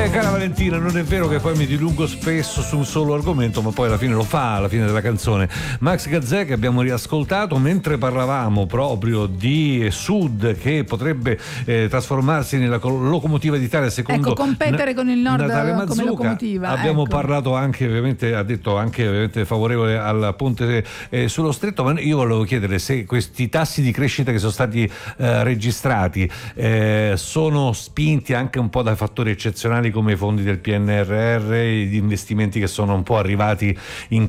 Cara Valentina, non è vero che poi mi dilungo spesso su un solo argomento, ma poi alla fine lo fa alla fine della canzone. Max Gazzè, che abbiamo riascoltato mentre parlavamo proprio di Sud che potrebbe trasformarsi nella locomotiva d'Italia, secondo competere con il Nord Natale Mazzucca. Come locomotiva. Abbiamo parlato anche, ovviamente, ha detto anche ovviamente favorevole al ponte sullo stretto, ma io volevo chiedere se questi tassi di crescita che sono stati registrati sono spinti anche un po' da fattori eccezionali come i fondi del PNRR, gli investimenti che sono un po' arrivati in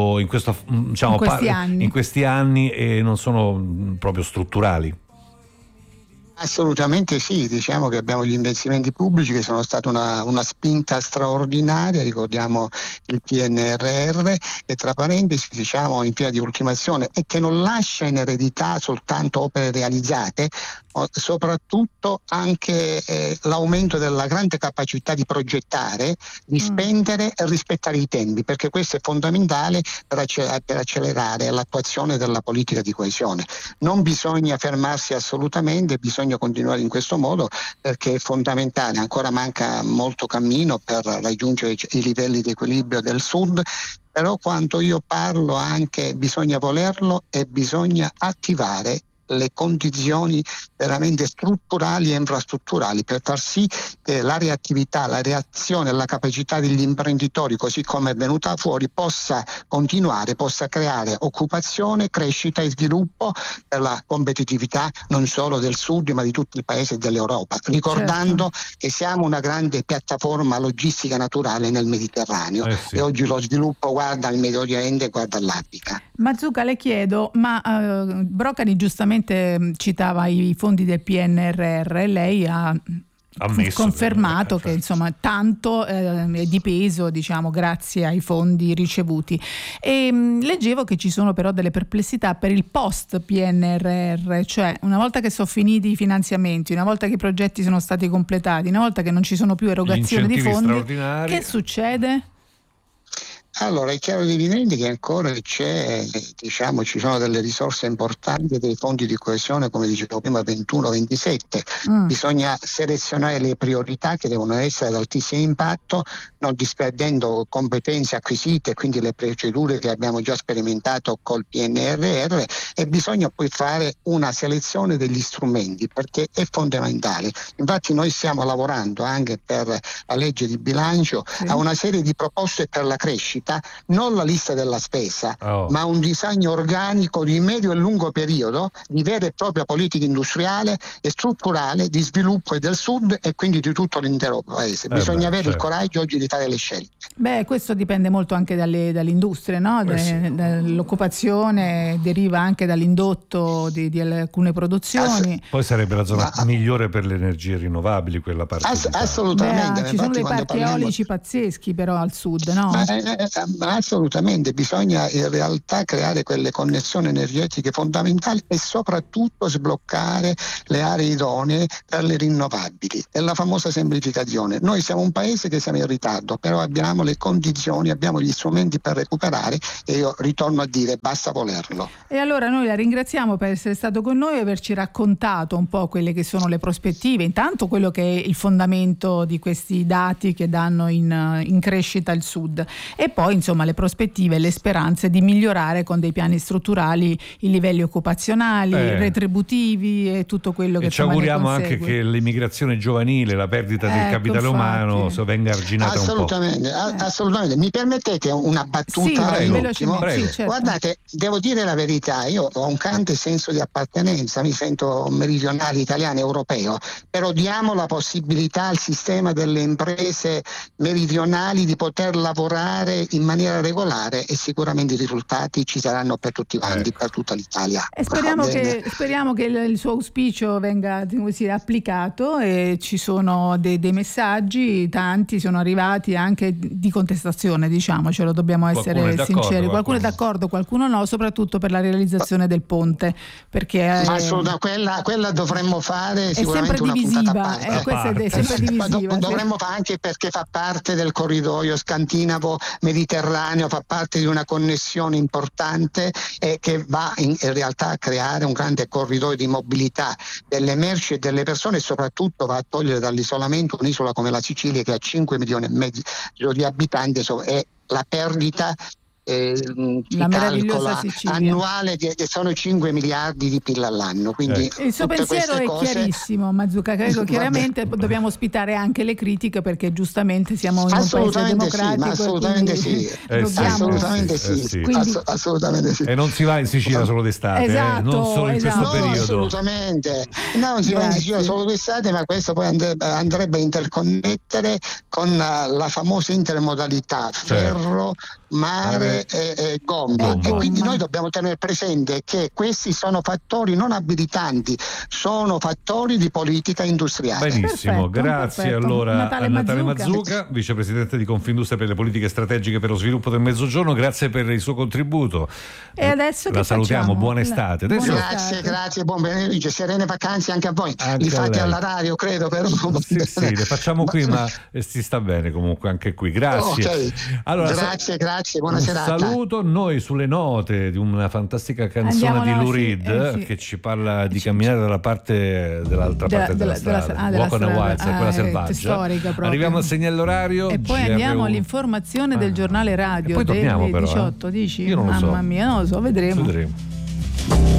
questi anni e non sono proprio strutturali. Assolutamente sì, diciamo che abbiamo gli investimenti pubblici che sono stati una spinta straordinaria, ricordiamo il PNRR che tra parentesi diciamo in via di ultimazione e che non lascia in eredità soltanto opere realizzate, soprattutto anche l'aumento della grande capacità di progettare, di spendere e rispettare i tempi, perché questo è fondamentale per accelerare l'attuazione della politica di coesione. Non bisogna fermarsi assolutamente, bisogna continuare in questo modo perché è fondamentale, ancora manca molto cammino per raggiungere i livelli di equilibrio del Sud, però quando io parlo anche bisogna volerlo e bisogna attivare le condizioni veramente strutturali e infrastrutturali per far sì che la reattività, la reazione e la capacità degli imprenditori, così come è venuta fuori, possa continuare, possa creare occupazione, crescita e sviluppo per la competitività non solo del Sud ma di tutto il paese e dell'Europa, ricordando che siamo una grande piattaforma logistica naturale nel Mediterraneo e oggi lo sviluppo guarda al Medio Oriente, guarda all'Africa. Mazzucca, le chiedo, ma Brocani giustamente citava i fondi del PNRR, lei ha confermato che insomma tanto è dipeso, diciamo, grazie ai fondi ricevuti. E leggevo che ci sono però delle perplessità per il post PNRR, cioè una volta che sono finiti i finanziamenti, una volta che i progetti sono stati completati, una volta che non ci sono più erogazioni di fondi, che succede? Allora, è chiaro ed evidente che ancora ci sono delle risorse importanti dei fondi di coesione, come dicevo prima, 21-27. Bisogna selezionare le priorità che devono essere ad altissimo impatto, non disperdendo competenze acquisite, quindi le procedure che abbiamo già sperimentato col PNRR, e bisogna poi fare una selezione degli strumenti perché è fondamentale. Infatti noi stiamo lavorando anche per la legge di bilancio a una serie di proposte per la crescita, non la lista della spesa, ma un disegno organico di medio e lungo periodo di vera e propria politica industriale e strutturale di sviluppo e del Sud e quindi di tutto l'intero paese. Bisogna avere il coraggio oggi di fare le scelte. Questo dipende molto anche dalle industrie, no? L'occupazione deriva anche dall'indotto di alcune produzioni. Poi sarebbe la zona migliore per le energie rinnovabili, quella parte. Assolutamente. Ci sono dei parchi eolici pazzeschi però al Sud, no? Assolutamente, bisogna in realtà creare quelle connessioni energetiche fondamentali e soprattutto sbloccare le aree idonee per le rinnovabili. È la famosa semplificazione. Noi siamo un paese che siamo in ritardo, però abbiamo le condizioni, abbiamo gli strumenti per recuperare e io ritorno a dire basta volerlo. E allora noi la ringraziamo per essere stato con noi e averci raccontato un po' quelle che sono le prospettive, intanto quello che è il fondamento di questi dati che danno in crescita il Sud e poi insomma le prospettive e le speranze di migliorare con dei piani strutturali i livelli occupazionali, retributivi e tutto quello che ci auguriamo anche che l'immigrazione giovanile, la perdita del capitale umano venga arginata un po'. Assolutamente. Mi permettete una battuta? Prego. Certo. Guardate, devo dire la verità, io ho un grande senso di appartenenza, mi sento meridionale italiano europeo, però diamo la possibilità al sistema delle imprese meridionali di poter lavorare in maniera regolare e sicuramente i risultati ci saranno per tutti quanti, per tutta l'Italia. E speriamo che il suo auspicio venga applicato e ci sono dei messaggi, tanti sono arrivati anche di contestazione, diciamocelo, dobbiamo essere sinceri. Qualcuno è d'accordo, qualcuno no, soprattutto per la realizzazione del ponte, perché quella dovremmo fare sicuramente sempre divisiva, una puntata a parte. Questa è sempre divisiva. Dovremmo fare anche perché fa parte del corridoio scandinavo meridionale Mediterraneo, fa parte di una connessione importante e che va in realtà a creare un grande corridoio di mobilità delle merci e delle persone, e soprattutto va a togliere dall'isolamento un'isola come la Sicilia, che ha 5 milioni e mezzo di abitanti, e la perdita la meravigliosa Sicilia annuale sono 5 miliardi di PIL all'anno. Quindi il suo pensiero è chiarissimo, Mazzucca. Credo chiaramente dobbiamo ospitare anche le critiche, perché giustamente siamo in un paese democratico. Assolutamente sì, assolutamente sì. E non si va in Sicilia solo d'estate, non solo in questo periodo. Assolutamente, non si va in Sicilia solo d'estate, ma questo poi andrebbe a interconnettere con la famosa intermodalità ferro, mare e gomma, e quindi noi dobbiamo tenere presente che questi sono fattori non abilitanti, sono fattori di politica industriale. Benissimo, grazie allora a Natale Mazzuca, vicepresidente di Confindustria per le politiche strategiche per lo sviluppo del Mezzogiorno, grazie per il suo contributo. E adesso la salutiamo, buona estate. Grazie, buon pomeriggio, serene vacanze anche a voi. Li fate alla radio, credo, però sì, le facciamo qui, ma si sta bene comunque anche qui. Grazie. Okay. Allora, grazie, buona serata. Saluto noi sulle note di una fantastica canzone di Lou Reed che ci parla di camminare dall'altra parte della strada, Walk on the Wild Side, quella selvaggia. Storica, arriviamo al segnale orario e poi andiamo all'informazione del giornale radio e poi torniamo, delle 18, dici? Io non lo so. Mamma mia, non lo so, vedremo.